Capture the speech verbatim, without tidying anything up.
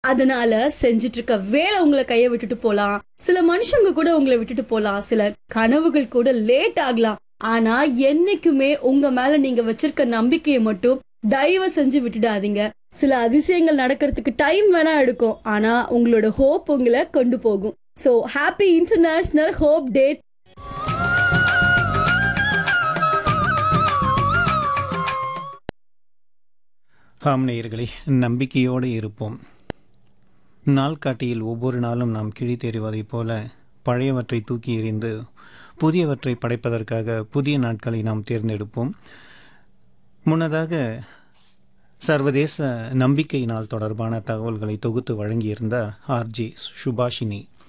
அதனால செஞ்சுட்டு இருக்க வேலை உங்களை கைய விட்டுட்டு போலாம். சில மனுஷங்க கூட உங்களை விட்டுட்டு போலாம். சில கனவுகள் கூட லேட் ஆகலாம். ஆனா என்னைக்குமே உங்க மேல நீங்க வச்சிருக்க நம்பிக்கையை மட்டும் தயவு செஞ்சு விட்டுடாதீங்க. சில அதிசயங்கள் நடக்கிறதுக்கு டைம் வேணா எடுக்கும். ஆனா உங்களோட ஹோப் உங்களை கொண்டு போகும். சோ ஹாப்பி இன்டர்நேஷனல் ஹோப் டே. ஆம் நேயர்களே, நம்பிக்கையோடு இருப்போம். நாள்காட்டியில் ஒவ்வொரு நாளும் நாம் கிழி தெரிவதைப் போல பழையவற்றை தூக்கி எறிந்து புதியவற்றை படைப்பதற்காக புதிய நாட்களை நாம் தேர்ந்தெடுப்போம். முன்னதாக சர்வதேச நம்பிக்கை நாள் தொடர்பான தகவல்களை தொகுத்து வழங்கியிருந்த ஆர்ஜே சுபாஷினி.